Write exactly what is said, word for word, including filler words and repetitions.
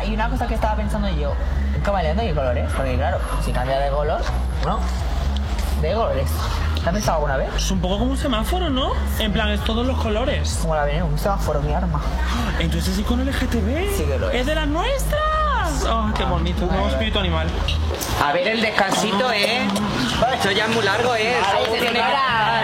y una cosa que estaba pensando yo, un camaleón de qué colores, porque claro, si cambia de color, ¿no? De colores. ¿Te has pensado alguna vez? Es un poco como un semáforo, ¿no? En plan, es todos los colores. Como la veneno, un semáforo, mi arma. Entonces es con el L G T B. Sí que lo es. ¡Es de las nuestras! ¡Oh, qué bonito! Un nuevo espíritu animal. A ver el descansito, ¿eh? Esto ya es muy largo, ¿eh? Ahí se te queda.